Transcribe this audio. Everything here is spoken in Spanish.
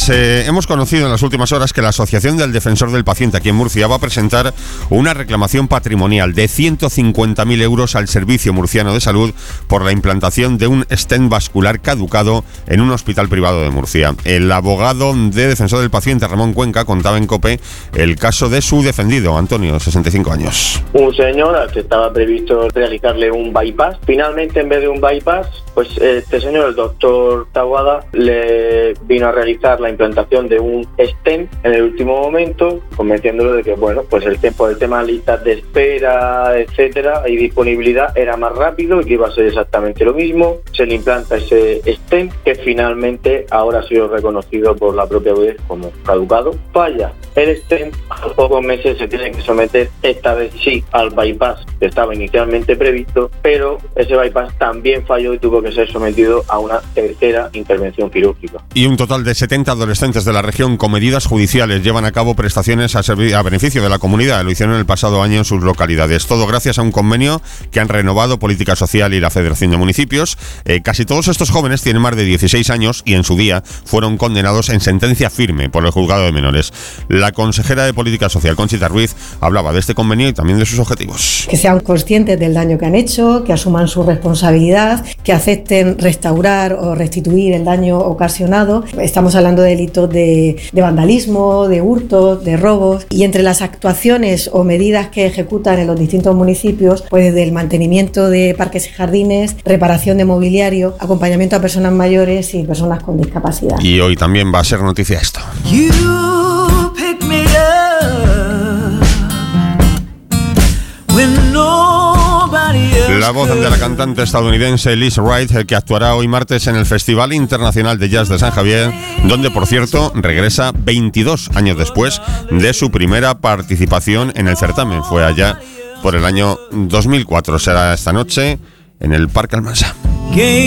Pues hemos conocido en las últimas horas que la Asociación del Defensor del Paciente aquí en Murcia va a presentar una reclamación patrimonial de 150.000 euros al Servicio Murciano de Salud por la implantación de un stent vascular caducado en un hospital privado de Murcia. El abogado de Defensor del Paciente, Ramón Cuenca, contaba en COPE el caso de su defendido, Antonio, 65 años. Un señor al que estaba previsto realizarle un bypass. Finalmente, en vez de un bypass, pues este señor, el doctor Taboada, le vino a realizar la implantación de un stent en el último momento, convenciéndolo de que, bueno, pues el tema de listas de espera, etcétera, y disponibilidad era más rápido y que iba a ser exactamente lo mismo. Se le implanta ese stent que finalmente ahora ha sido reconocido por la propia UE como caducado. Falla el stent, a los pocos meses se tiene que someter, esta vez sí, al bypass que estaba inicialmente previsto, pero ese bypass también falló y tuvo que ser sometido a una tercera intervención quirúrgica. Y un total de 70 adolescentes de la región con medidas judiciales llevan a cabo prestaciones a beneficio de la comunidad. Lo hicieron el pasado año en sus localidades. Todo gracias a un convenio que han renovado Política Social y la Federación de Municipios. Casi todos estos jóvenes tienen más de 16 años y en su día fueron condenados en sentencia firme por el Juzgado de Menores. La consejera de Política Social, Conchita Ruiz, hablaba de este convenio y también de sus objetivos. Que sean conscientes del daño que han hecho, que asuman su responsabilidad, que acepten restaurar o restituir el daño ocasionado. Estamos hablando de delitos de vandalismo, de hurtos, de robos, y entre las actuaciones o medidas que ejecutan en los distintos municipios, pues desde el mantenimiento de parques y jardines, reparación de mobiliario, acompañamiento a personas mayores y personas con discapacidad. Y hoy también va a ser noticia esto. La voz de la cantante estadounidense Liz Wright, que actuará hoy martes en el Festival Internacional de Jazz de San Javier, donde, por cierto, regresa 22 años después de su primera participación en el certamen. Fue allá por el año 2004. Será esta noche en el Parque Almansa.